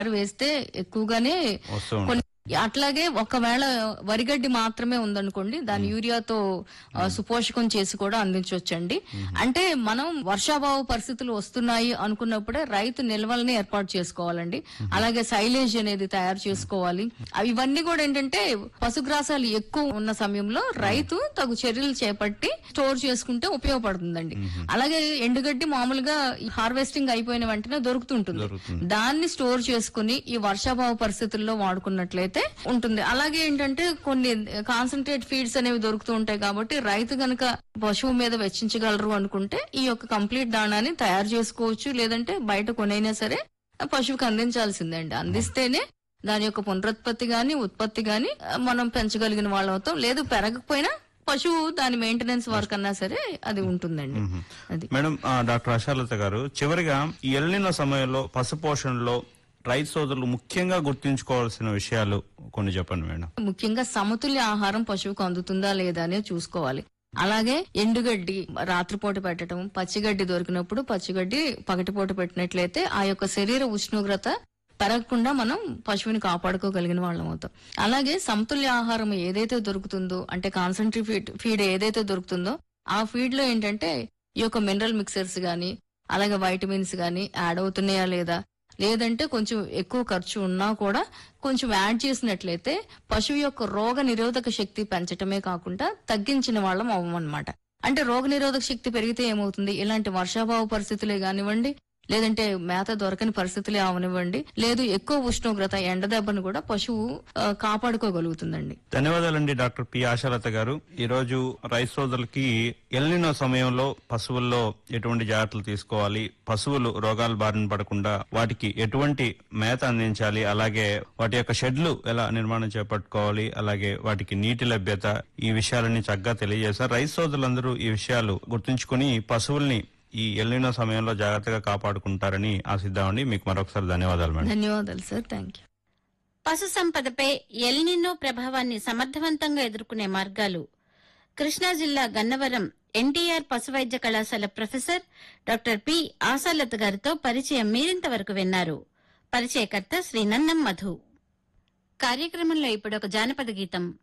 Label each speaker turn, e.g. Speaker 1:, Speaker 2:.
Speaker 1: వేస్తే ఎక్కువగానే
Speaker 2: వస్తూ
Speaker 1: కొన్ని
Speaker 2: ఉంటాయి.
Speaker 1: అట్లాగే ఒకవేళ వరిగడ్డి మాత్రమే ఉందనుకోండి దాని యూరియాతో సుపోషకం చేసి కూడా అందించవచ్చండి. అంటే మనం వర్షాభావ పరిస్థితులు వస్తున్నాయి అనుకున్నప్పుడే రైతు నిల్వల్ని ఏర్పాటు చేసుకోవాలండి. అలాగే సైలేజ్ అనేది తయారు చేసుకోవాలి. ఇవన్నీ కూడా ఏంటంటే పశుగ్రాసాలు ఎక్కువ ఉన్న సమయంలో రైతు తగు చర్యలు చేపట్టి స్టోర్ చేసుకుంటే ఉపయోగపడుతుందండి. అలాగే ఎండుగడ్డి మామూలుగా హార్వెస్టింగ్ అయిపోయిన వెంటనే దొరుకుతుంటుంది. దాన్ని స్టోర్ చేసుకుని ఈ వర్షాభావ పరిస్థితుల్లో వాడుకున్నట్లయితే ఉంటుంది. అలాగే ఏంటంటే కొన్ని కాన్సన్ట్రేట్ ఫీడ్స్ అనేవి దొరుకుతూ ఉంటాయి కాబట్టి రైతు గనక పశువు మీద వెచ్చించగలరు అనుకుంటే ఈ యొక్క కంప్లీట్ దాణాన్ని తయారు చేసుకోవచ్చు. లేదంటే బయట కొనైనా సరే పశువుకి అందించాల్సిందే అండి. అందిస్తేనే దాని యొక్క పునరుత్పత్తి గాని ఉత్పత్తి గాని మనం పెంచగలిగిన వాళ్ళం అవుతాం. లేదు పెరగకపోయినా పశువు దాని మెయింటెనెన్స్ వర్క్ అన్నా సరే అది ఉంటుందండి. అది
Speaker 2: మేడం, డాక్టర్ ఆశాలత గారు, చివరిగా ఈ ఎల్నినో సమయంలో పశు పోషణలో రైతు సోదరులు ముఖ్యంగా గుర్తుంచుకోవాల్సిన విషయాలు కొన్ని చెప్పండి మేడం.
Speaker 1: ముఖ్యంగా సమతుల్య ఆహారం పశువుకు అందుతుందా లేదా అనేది చూసుకోవాలి. అలాగే ఎండుగడ్డి రాత్రిపూట పెట్టడం, పచ్చిగడ్డి దొరికినప్పుడు పచ్చిగడ్డి పగటిపూట పెట్టినట్లయితే ఆ యొక్క శరీర ఉష్ణోగ్రత పెరగకుండా మనం పశువుని కాపాడుకోగలిగిన వాళ్ళం అవుతాం. అలాగే సమతుల్య ఆహారం ఏదైతే దొరుకుతుందో అంటే కాన్సన్ట్రేట్ ఫీడ్ ఏదైతే దొరుకుతుందో ఆ ఫీడ్ లో ఏంటంటే ఈ యొక్క మినరల్ మిక్సర్స్ గాని అలాగే వైటమిన్స్ గాని యాడ్ అవుతున్నాయా లేదా, లేదంటే కొంచెం ఎక్కువ ఖర్చు ఉన్నా కూడా కొంచెం యాడ్ చేసినట్లయితే పశువు యొక్క రోగ నిరోధక శక్తి పెంచటమే కాకుండా తగ్గించిన వాళ్ళం అవ్వమన్నమాట. అంటే రోగ నిరోధక శక్తి పెరిగితే ఏమవుతుంది, ఇలాంటి వర్షాభావ పరిస్థితులే కానివ్వండి, లేదంటే మేత దొరకని పరిస్థితులే అవనివ్వండి, లేదు ఎక్కువ ఉష్ణోగ్రత ఎండ దెబ్బను కూడా పశువు కాపాడుకోగలుగుతుందండి.
Speaker 2: ధన్యవాదాలండి డాక్టర్ పి ఆశాలత గారు. ఈ రోజు రైతు సోదరులకి ఎల్నినో సమయంలో పశువుల్లో ఎటువంటి జాగ్రత్తలు తీసుకోవాలి, పశువులు రోగాల బారిన పడకుండా వాటికి ఎటువంటి మేత అందించాలి, అలాగే వాటి యొక్క షెడ్లు ఎలా నిర్మాణం చేపట్టుకోవాలి, అలాగే వాటికి నీటి లభ్యత, ఈ విషయాలన్నీ చక్కగా తెలియజేశారు. రైతు సోదరులందరూ ఈ విషయాలు గుర్తుంచుకుని పశువుల్ని ఈ ఎల్నినో సమయంలో జాగ్రత్తగా కాపాడుకుంటారని ఆశిద్దామండి. మీకు మరొకసారి ధన్యవాదాలు మేడం.
Speaker 1: ధన్యవాదాలు సార్. Thank you.
Speaker 3: పశు సంపదపై ఎల్నినో ప్రభావాన్ని సమర్థవంతంగా ఎదుర్కొనే మార్గాలు కృష్ణా జిల్లా గన్నవరం ఎన్టీఆర్ పశు వైద్య కళాశాల ప్రొఫెసర్ డాక్టర్ పి ఆశాలత గారితో పరిచయం మీరింతవరకు విన్నారు. పరిచయకర్త శ్రీ నన్నం మధు. కార్యక్రమంలో ఇప్పుడు ఒక జానపద గీతం.